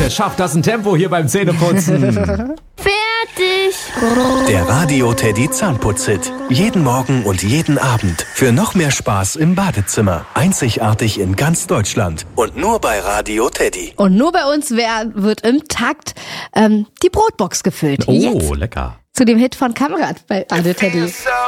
Wer schafft das in Tempo hier beim Zähneputzen? Fertig. Der Radio Teddy Zahnputz-Hit. Jeden Morgen und jeden Abend. Für noch mehr Spaß im Badezimmer. Einzigartig in ganz Deutschland. Und nur bei Radio Teddy. Und nur bei uns wird im Takt die Brotbox gefüllt. Oh, Jetzt lecker. zu dem Hit von Kamerad bei Radio Teddy.